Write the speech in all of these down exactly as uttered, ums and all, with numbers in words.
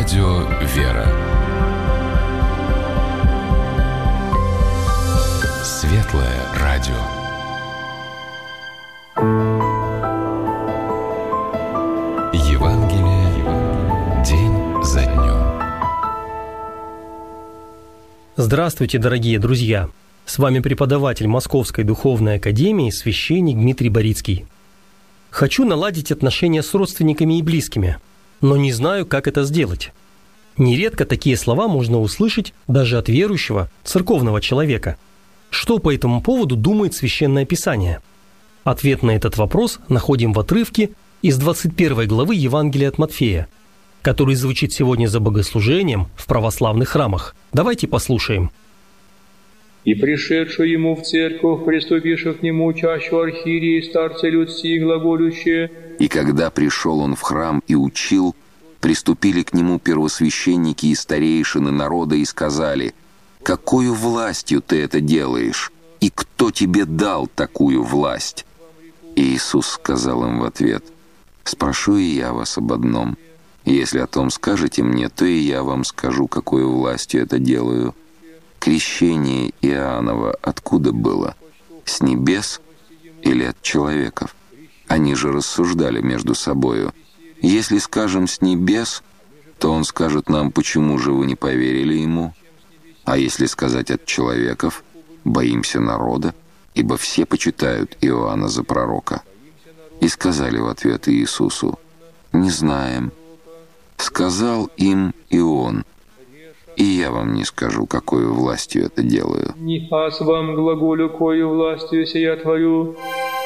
Радио «Вера». Светлое радио. Евангелие день за днем. Здравствуйте, дорогие друзья! С вами преподаватель Московской Духовной Академии, священник Дмитрий Борицкий. Хочу наладить отношения с родственниками и близкими, но не знаю, как это сделать. Нередко такие слова можно услышать даже от верующего, церковного человека. Что по этому поводу думает Священное Писание? Ответ на этот вопрос находим в отрывке из двадцать первой главы Евангелия от Матфея, который звучит сегодня за богослужением в православных храмах. Давайте послушаем. «И пришедшую ему в церковь, приступивших к нему чащу архиереи и старцы людские, глаголющие». И когда пришел он в храм и учил, приступили к нему первосвященники и старейшины народа и сказали: «Какою властью ты это делаешь? И кто тебе дал такую власть?» И Иисус сказал им в ответ: «Спрошу и я вас об одном. Если о том скажете мне, то и я вам скажу, какою властью это делаю. Крещение Иоанново откуда было? С небес или от человеков?» Они же рассуждали между собою: «Если скажем с небес, то он скажет нам, почему же вы не поверили ему? А если сказать от человеков, боимся народа, ибо все почитают Иоанна за пророка». И сказали в ответ Иисусу: «Не знаем». Сказал им и он: «И я вам не скажу, какою властью это делаю». «Не аз вам глаголю, кою властью сия творю».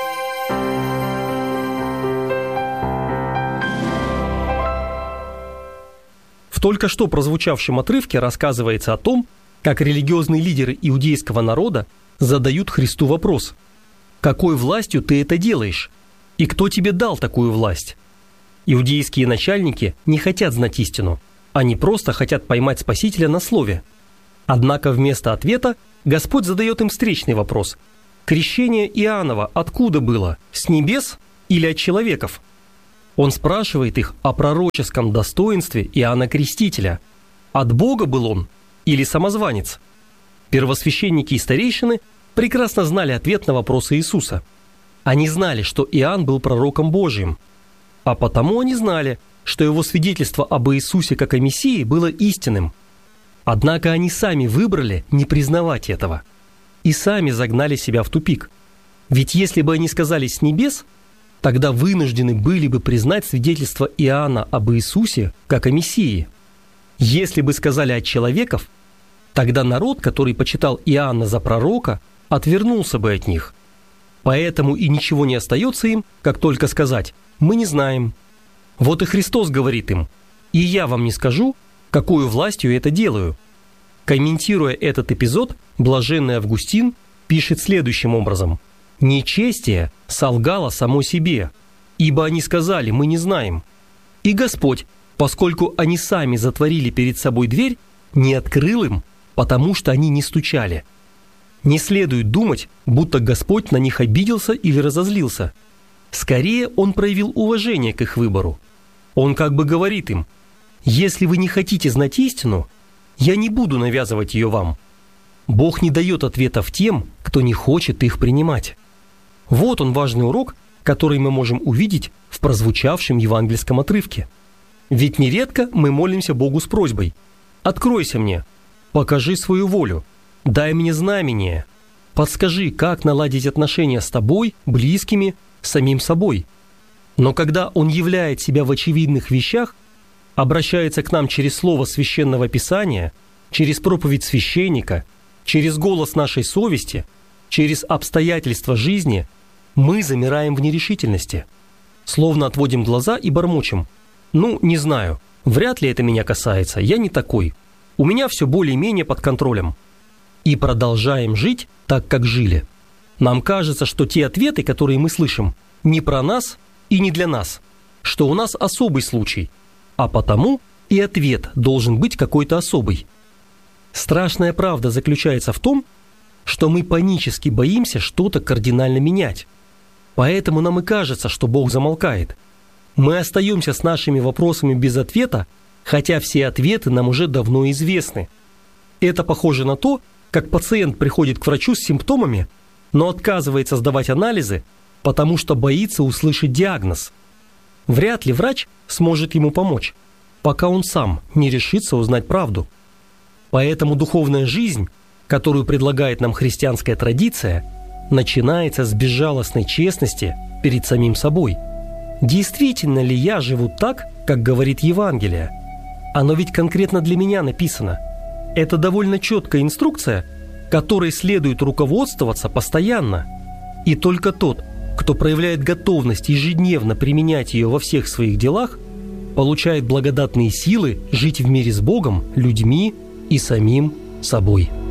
В только что прозвучавшем отрывке рассказывается о том, как религиозные лидеры иудейского народа задают Христу вопрос: «Какой властью ты это делаешь? И кто тебе дал такую власть?» Иудейские начальники не хотят знать истину, они просто хотят поймать Спасителя на слове. Однако вместо ответа Господь задает им встречный вопрос: «Крещение Иоанново откуда было? С небес или от человеков?» Он спрашивает их о пророческом достоинстве Иоанна Крестителя. От Бога был он или самозванец? Первосвященники и старейшины прекрасно знали ответ на вопросы Иисуса. Они знали, что Иоанн был пророком Божьим, а потому они знали, что его свидетельство об Иисусе как о Мессии было истинным. Однако они сами выбрали не признавать этого и сами загнали себя в тупик. Ведь если бы они сказали «с небес», тогда вынуждены были бы признать свидетельство Иоанна об Иисусе как о Мессии. Если бы сказали от человеков, тогда народ, который почитал Иоанна за пророка, отвернулся бы от них. Поэтому и ничего не остается им, как только сказать «мы не знаем». Вот и Христос говорит им: «И я вам не скажу, какую властью это делаю». Комментируя этот эпизод, блаженный Августин пишет следующим образом: «Нечестие солгало само себе, ибо они сказали: мы не знаем. И Господь, поскольку они сами затворили перед собой дверь, не открыл им, потому что они не стучали». Не следует думать, будто Господь на них обиделся или разозлился. Скорее, Он проявил уважение к их выбору. Он как бы говорит им: «Если вы не хотите знать истину, я не буду навязывать ее вам». Бог не дает ответов тем, кто не хочет их принимать. Вот он, важный урок, который мы можем увидеть в прозвучавшем евангельском отрывке. Ведь нередко мы молимся Богу с просьбой: «Откройся мне, покажи свою волю, дай мне знамение, подскажи, как наладить отношения с тобой, близкими, самим собой». Но когда Он являет себя в очевидных вещах, обращается к нам через слово Священного Писания, через проповедь священника, через голос нашей совести, через обстоятельства жизни, мы замираем в нерешительности, словно отводим глаза и бормочем: «Ну, не знаю, вряд ли это меня касается, я не такой, у меня все более-менее под контролем». И продолжаем жить так, как жили. Нам кажется, что те ответы, которые мы слышим, не про нас и не для нас, что у нас особый случай, а потому и ответ должен быть какой-то особый. Страшная правда заключается в том, что мы панически боимся что-то кардинально менять. Поэтому нам и кажется, что Бог замолкает. Мы остаемся с нашими вопросами без ответа, хотя все ответы нам уже давно известны. Это похоже на то, как пациент приходит к врачу с симптомами, но отказывается сдавать анализы, потому что боится услышать диагноз. Вряд ли врач сможет ему помочь, пока он сам не решится узнать правду. Поэтому духовная жизнь, которую предлагает нам христианская традиция, начинается с безжалостной честности перед самим собой. Действительно ли я живу так, как говорит Евангелие? Оно ведь конкретно для меня написано. Это довольно четкая инструкция, которой следует руководствоваться постоянно. И только тот, кто проявляет готовность ежедневно применять ее во всех своих делах, получает благодатные силы жить в мире с Богом, людьми и самим собой.